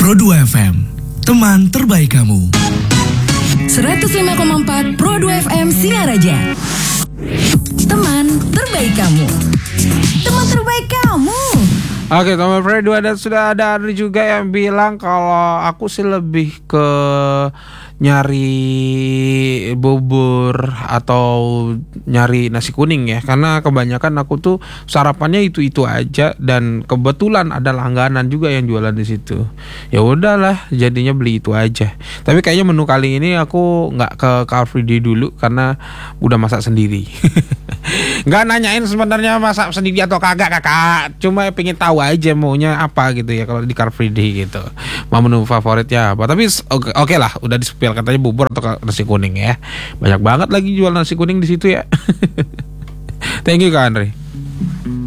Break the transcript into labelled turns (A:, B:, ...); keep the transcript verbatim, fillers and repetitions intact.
A: Pro dua F M, teman terbaik kamu.
B: seratus lima koma empat Pro dua F M Singaraja. Teman terbaik kamu. Teman terbaik kamu.
C: Oke, teman Pro dua, dan sudah ada Andri juga yang bilang kalau aku sih lebih ke nyari bubur atau nyari nasi kuning ya, karena kebanyakan aku tuh sarapannya itu-itu aja, dan kebetulan ada langganan juga yang jualan di situ. Ya udahlah, jadinya beli itu aja. Tapi kayaknya menu kali ini aku nggak ke Car Free Day dulu karena udah masak sendiri. Nggak nanyain sebenarnya masak sendiri atau kagak kakak, cuma pengen tahu aja maunya apa gitu ya kalau di Car Free Day gitu. Mau menu favoritnya apa? Tapi oke okay, okay lah, udah di-spill katanya bubur atau nasi kuning ya. Banyak banget lagi jual nasi kuning di situ ya. Thank you Kak Andre.